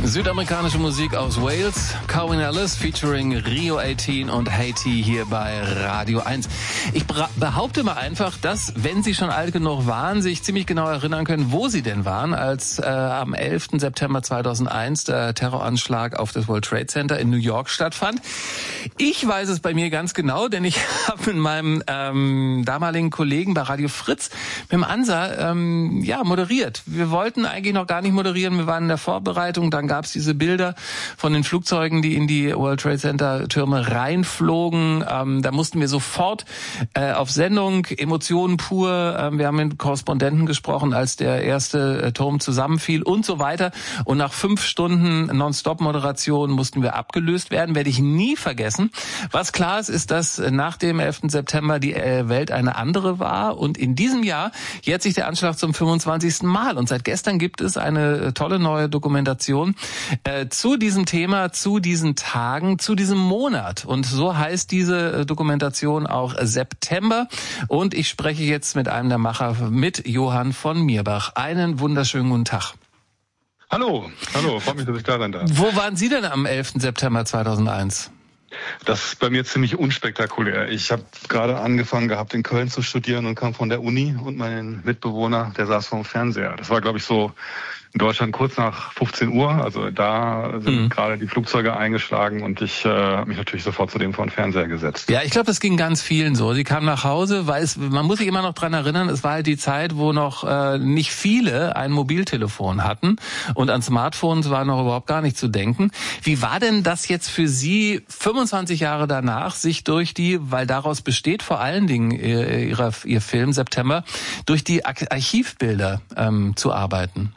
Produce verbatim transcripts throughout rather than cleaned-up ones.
Südamerikanische Musik aus Wales, Cohen Ellis featuring Rio achtzehn und Haiti hier bei Radio eins. Ich behaupte mal einfach, dass, wenn Sie schon alt genug waren, sich ziemlich genau erinnern können, wo Sie denn waren, als äh, am elften September zweitausendeins der Terroranschlag auf das World Trade Center in New York stattfand. Ich weiß es bei mir ganz genau, denn ich habe mit meinem ähm, damaligen Kollegen bei Radio Fritz, mit dem Ansa, ähm, ja, moderiert. Wir wollten eigentlich noch gar nicht moderieren, wir waren in der Vorbereitung, dann gab es diese Bilder von den Flugzeugen, die in die World Trade Center Türme reinflogen. Ähm, da mussten wir sofort äh, auf Sendung, Emotionen pur. Ähm, wir haben mit Korrespondenten gesprochen, als der erste äh, Turm zusammenfiel und so weiter. Und nach fünf Stunden Nonstop-Moderation mussten wir abgelöst werden. Werde ich nie vergessen. Was klar ist, ist, dass nach dem elften September die äh, Welt eine andere war. Und in diesem Jahr jährt sich der Anschlag zum fünfundzwanzigsten Mal. Und seit gestern gibt es eine äh, tolle neue Dokumentation Äh, zu diesem Thema, zu diesen Tagen, zu diesem Monat. Und so heißt diese äh, Dokumentation auch September. Und ich spreche jetzt mit einem der Macher, mit Johann von Mirbach. Einen wunderschönen guten Tag. Hallo, hallo, freut mich, dass ich da sein darf. Wo waren Sie denn am elften September zweitausendeins? Das ist bei mir ziemlich unspektakulär. Ich habe gerade angefangen gehabt, in Köln zu studieren und kam von der Uni und mein Mitbewohner, der saß vorm Fernseher. Das war, glaube ich, so in Deutschland kurz nach fünfzehn Uhr. Also da sind mhm. gerade die Flugzeuge eingeschlagen und ich äh, habe mich natürlich sofort zu dem vor den Fernseher gesetzt. Ja, ich glaube, das ging ganz vielen so. Sie kamen nach Hause, weil es, man muss sich immer noch dran erinnern, es war halt die Zeit, wo noch äh, nicht viele ein Mobiltelefon hatten und an Smartphones war noch überhaupt gar nicht zu denken. Wie war denn das jetzt für Sie fünfundzwanzig Jahre danach, sich durch die, weil daraus besteht vor allen Dingen ihr, ihrer, ihr Film September, durch die Archivbilder ähm, zu arbeiten?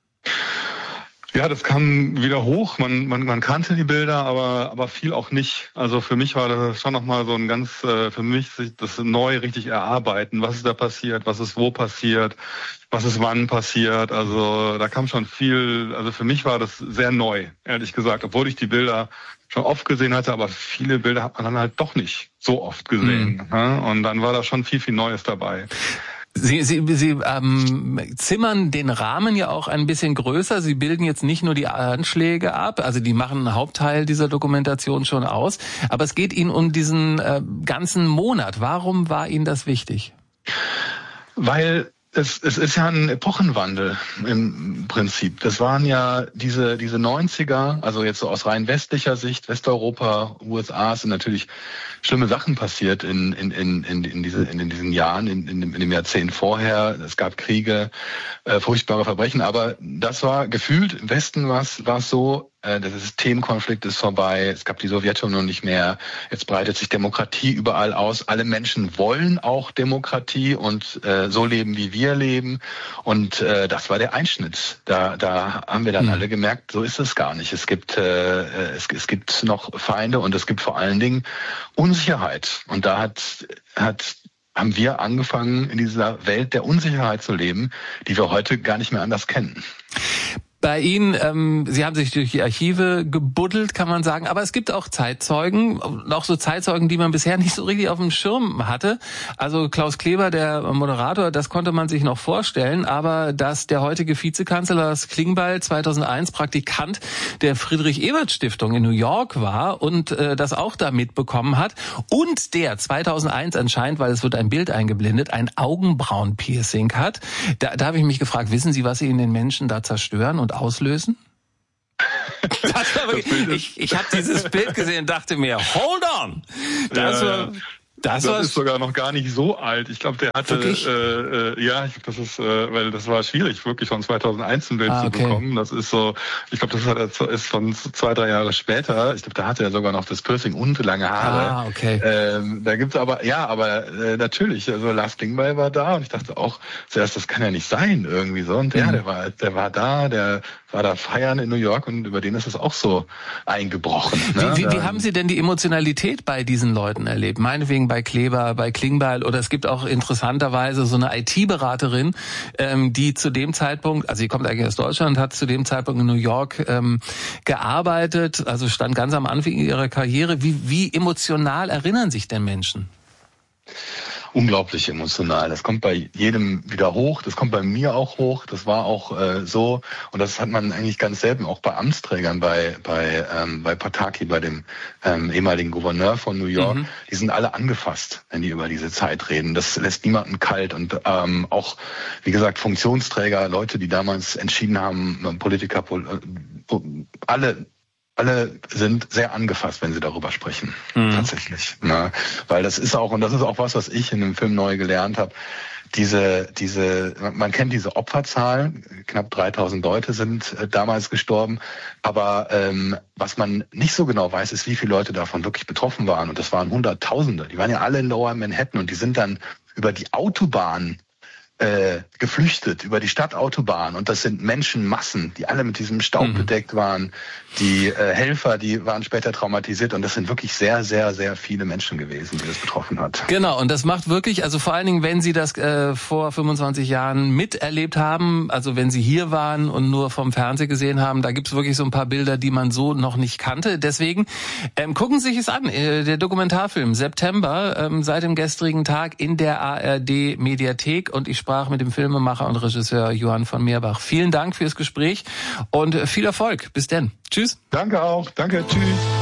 Ja, das kam wieder hoch. Man, man, man kannte die Bilder, aber, aber viel auch nicht. Also für mich war das schon nochmal so ein ganz, äh, für mich sich das neu richtig erarbeiten. Was ist da passiert? Was ist wo passiert? Was ist wann passiert? Also da kam schon viel, also für mich war das sehr neu, ehrlich gesagt, obwohl ich die Bilder schon oft gesehen hatte, aber viele Bilder hat man dann halt doch nicht so oft gesehen. Mhm. Ja? Und dann war da schon viel, viel Neues dabei. Sie, Sie, Sie ähm, zimmern den Rahmen ja auch ein bisschen größer. Sie bilden jetzt nicht nur die Anschläge ab, also die machen einen Hauptteil dieser Dokumentation schon aus, aber es geht Ihnen um diesen äh, ganzen Monat. Warum war Ihnen das wichtig? Weil Es, es ist ja ein Epochenwandel im Prinzip. Das waren ja diese diese neunziger, also jetzt so aus rein westlicher Sicht, Westeuropa, U S A, sind natürlich schlimme Sachen passiert in in in in, in, diese, in diesen Jahren, in, in, in dem Jahrzehnt vorher. Es gab Kriege, äh, furchtbare Verbrechen, aber das war gefühlt im Westen war es war es so. Der Systemkonflikt ist vorbei, es gab die Sowjetunion nicht mehr, jetzt breitet sich Demokratie überall aus. Alle Menschen wollen auch Demokratie und äh, so leben, wie wir leben. Und äh, das war der Einschnitt. Da, da haben wir dann mhm. alle gemerkt, so ist es gar nicht. Es gibt, äh, es, es gibt noch Feinde und es gibt vor allen Dingen Unsicherheit. Und da hat, hat haben wir angefangen, in dieser Welt der Unsicherheit zu leben, die wir heute gar nicht mehr anders kennen. Bei Ihnen, ähm, Sie haben sich durch die Archive gebuddelt, kann man sagen, aber es gibt auch Zeitzeugen, auch so Zeitzeugen, die man bisher nicht so richtig auf dem Schirm hatte. Also Klaus Kleber, der Moderator, das konnte man sich noch vorstellen, aber dass der heutige Vizekanzler Lars Klingbeil zweitausendeins Praktikant der Friedrich-Ebert-Stiftung in New York war und äh, das auch da mitbekommen hat und der zweitausendeins anscheinend, weil es wird ein Bild eingeblendet, ein Augenbrauen-Piercing hat. Da, da habe ich mich gefragt, wissen Sie, was Sie in den Menschen da zerstören und auslösen? Das war wirklich, ich ich habe dieses Bild gesehen und dachte mir, hold on! Das ja, war... Das, das ist sogar noch gar nicht so alt. Ich glaube, der hatte, äh, äh, ja, ich glaube, das ist, äh, weil das war schwierig, wirklich von zweitausendeins ein Bild ah, okay. zu bekommen. Das ist so, ich glaube, das hat, ist von zwei, drei Jahre später. Ich glaube, da hatte er sogar noch das Piercing und lange Haare. Ah, okay. Ähm, da gibt's aber, ja, aber äh, natürlich, also Lars Klingbeil war da und ich dachte auch zuerst, das kann ja nicht sein irgendwie so. Und mhm. ja, der war, der war da, der war da feiern in New York und über den ist es auch so eingebrochen. Ne? Wie, wie, wie haben Sie denn die Emotionalität bei diesen Leuten erlebt? Meinetwegen bei Kleber, bei Klingbeil oder es gibt auch interessanterweise so eine I T-Beraterin, ähm, die zu dem Zeitpunkt, also sie kommt eigentlich aus Deutschland, hat zu dem Zeitpunkt in New York ähm, gearbeitet, also stand ganz am Anfang ihrer Karriere. Wie, wie emotional erinnern sich denn Menschen? unglaublich emotional. Das kommt bei jedem wieder hoch, das kommt bei mir auch hoch, das war auch äh, so und das hat man eigentlich ganz selten, auch bei Amtsträgern, bei bei ähm, bei Pataki, bei dem ähm, ehemaligen Gouverneur von New York, mhm. die sind alle angefasst, wenn die über diese Zeit reden. Das lässt niemanden kalt und ähm, auch, wie gesagt, Funktionsträger, Leute, die damals entschieden haben, Politiker, alle Alle sind sehr angefasst, wenn sie darüber sprechen, mhm. tatsächlich. Ne? Weil das ist auch, und das ist auch was, was ich in dem Film neu gelernt habe, diese, diese, man kennt diese Opferzahl, knapp dreitausend Leute sind äh, damals gestorben, aber ähm, was man nicht so genau weiß, ist, wie viele Leute davon wirklich betroffen waren. Und das waren Hunderttausende. Die waren ja alle in Lower Manhattan und die sind dann über die Autobahn Äh, geflüchtet über die Stadtautobahn und das sind Menschenmassen, die alle mit diesem Staub mhm. bedeckt waren. Die äh, Helfer, die waren später traumatisiert und das sind wirklich sehr, sehr, sehr viele Menschen gewesen, die das betroffen hat. Genau, und das macht wirklich, also vor allen Dingen, wenn Sie das äh, vor fünfundzwanzig Jahren miterlebt haben, also wenn Sie hier waren und nur vom Fernsehen gesehen haben, da gibt's wirklich so ein paar Bilder, die man so noch nicht kannte. Deswegen ähm, gucken Sie sich es an, äh, der Dokumentarfilm September, ähm, seit dem gestrigen Tag in der A R D-Mediathek und ich sprach mit dem Filmemacher und Regisseur Johann von Meerbach. Vielen Dank fürs Gespräch und viel Erfolg. Bis denn. Tschüss. Danke auch. Danke. Tschüss.